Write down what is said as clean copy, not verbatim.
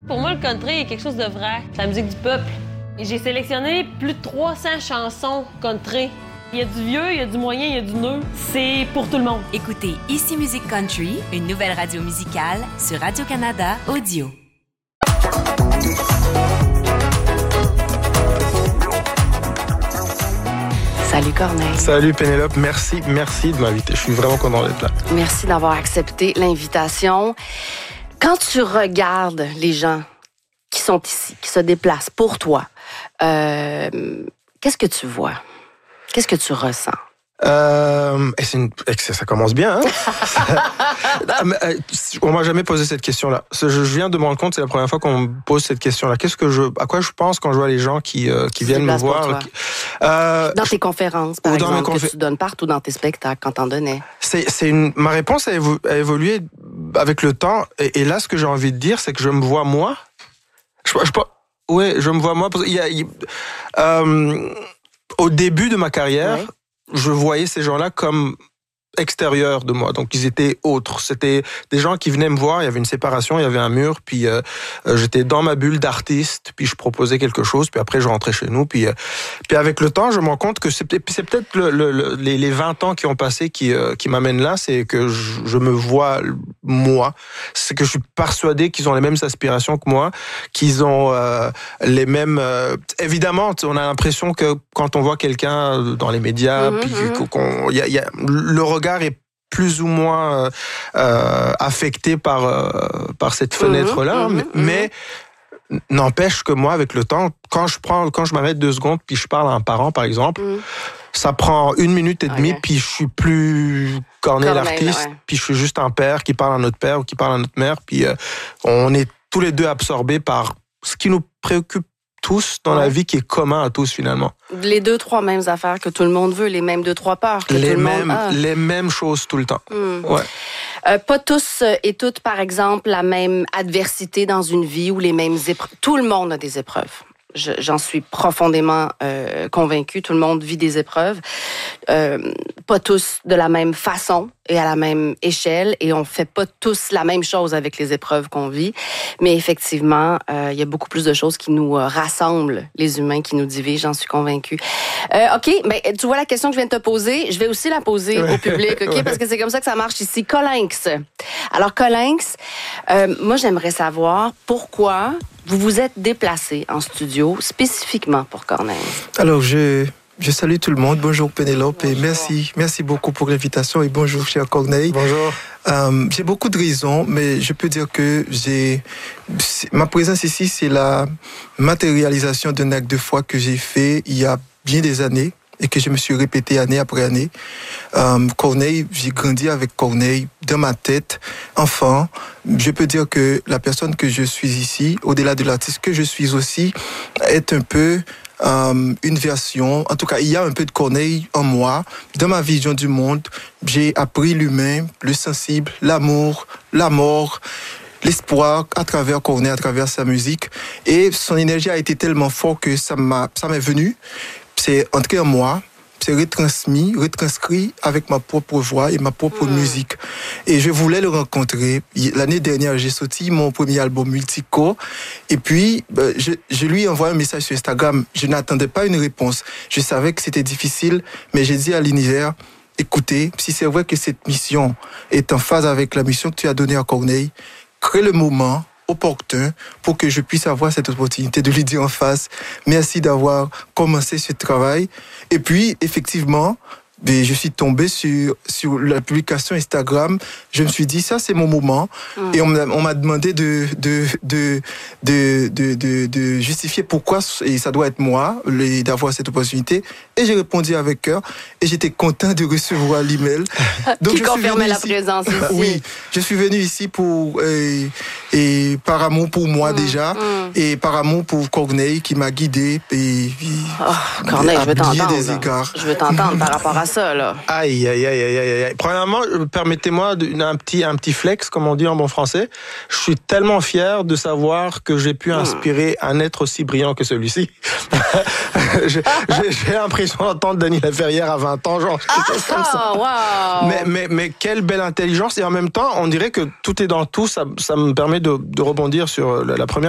Pour moi, le country est quelque chose de vrai. C'est la musique du peuple. Et j'ai sélectionné plus de 300 chansons country. Il y a du vieux, il y a du moyen, il y a du neuf. C'est pour tout le monde. Écoutez Ici Musique Country, une nouvelle radio musicale sur Radio-Canada Audio. Salut Corneille. Salut Pénélope, merci de m'inviter. Je suis vraiment content d'être là. Merci d'avoir accepté l'invitation. Quand tu regardes les gens qui sont ici, qui se déplacent pour toi, qu'est-ce que tu vois? Qu'est-ce que tu ressens? Ça commence bien, hein? On m'a jamais posé cette question-là. Je viens de me rendre compte, c'est la première fois qu'on me pose cette question-là. À quoi je pense quand je vois les gens qui viennent me voir? Dans tes conférences, par exemple, que tu donnes partout dans tes spectacles, quand t'en donnais. Ma réponse a évolué avec le temps. Et là, ce que j'ai envie de dire, c'est que je me vois moi. Je me vois moi. Au début de ma carrière, ouais, je voyais ces gens-là comme extérieurs de moi, donc ils étaient autres. C'était des gens qui venaient me voir, il y avait une séparation, il y avait un mur, puis j'étais dans ma bulle d'artiste, puis je proposais quelque chose, puis après je rentrais chez nous, puis avec le temps, je me rends compte que c'est peut-être les 20 ans qui ont passé qui m'amènent là, c'est que je me vois moi, c'est que je suis persuadé qu'ils ont les mêmes aspirations que moi, qu'ils ont les mêmes... évidemment, on a l'impression que quand on voit quelqu'un dans les médias, puis le regard est plus ou moins affecté par cette fenêtre-là, mais n'empêche que moi, avec le temps, quand je m'arrête 2 secondes puis je parle à un parent, par exemple, ça prend 1 minute et demie, puis je suis plus Corneille l'artiste, puis je suis juste un père qui parle à notre père ou qui parle à notre mère, puis on est tous les deux absorbés par ce qui nous préoccupe tous dans la vie, qui est commun à tous finalement. Les 2-3 mêmes affaires que tout le monde veut, les mêmes 2-3 peurs que tout le monde a. Les mêmes choses tout le temps. Ouais. Pas tous et toutes, par exemple, la même adversité dans une vie ou les mêmes épreuves. Tout le monde a des épreuves. J'en suis profondément convaincue. Tout le monde vit des épreuves. Pas tous de la même façon et à la même échelle. Et on fait pas tous la même chose avec les épreuves qu'on vit. Mais effectivement, il y a beaucoup plus de choses qui nous rassemblent, les humains, qui nous divisent. J'en suis convaincue. OK, mais tu vois la question que je viens de te poser, je vais aussi la poser au public, OK? Parce que c'est comme ça que ça marche ici. Colinx. Alors, Colinx, moi, j'aimerais savoir pourquoi vous vous êtes déplacé en studio spécifiquement pour Corneille. Alors, je salue tout le monde. Bonjour Pénélope et merci beaucoup pour l'invitation et bonjour cher Corneille. Bonjour. J'ai beaucoup de raisons, mais je peux dire que ma présence ici, c'est la matérialisation d'un acte de foi que j'ai fait il y a bien des années et que je me suis répété année après année. Corneille, j'ai grandi avec Corneille dans ma tête, enfant. Je peux dire que la personne que je suis ici, au-delà de l'artiste que je suis aussi, est un peu une version, en tout cas, il y a un peu de Corneille en moi. Dans ma vision du monde, j'ai appris l'humain, le sensible, l'amour, la mort, l'espoir à travers Corneille, à travers sa musique. Et son énergie a été tellement forte que ça m'est venu. C'est entré en moi, c'est retranscrit avec ma propre voix et ma propre musique. Et je voulais le rencontrer. L'année dernière, j'ai sorti mon premier album Multico. Et puis, je lui ai envoyé un message sur Instagram. Je n'attendais pas une réponse. Je savais que c'était difficile, mais j'ai dit à l'univers, écoutez, si c'est vrai que cette mission est en phase avec la mission que tu as donnée à Corneille, crée le moment opportun pour que je puisse avoir cette opportunité de lui dire en face merci d'avoir commencé ce travail. Et puis, effectivement, je suis tombé sur la publication Instagram. Je me suis dit, ça, c'est mon moment. Et on m'a demandé de justifier pourquoi et ça doit être moi, d'avoir cette opportunité. Et j'ai répondu avec cœur. Et j'étais content de recevoir l'email. Donc, qui confirmait la présence ici. Oui, je suis venu ici et par amour pour moi déjà, et par amour pour Corneille qui m'a guidé. Corneille, je veux t'entendre. Des égards. Je veux t'entendre par rapport à ça, là. Aïe. Premièrement, permettez-moi un petit flex, comme on dit en bon français. Je suis tellement fier de savoir que j'ai pu inspirer un être aussi brillant que celui-ci. J'ai l'impression d'entendre Denis Laferrière à 20 ans, genre. Comme ça. Wow. Mais quelle belle intelligence. Et en même temps, on dirait que tout est dans tout. Ça me permet de rebondir sur la première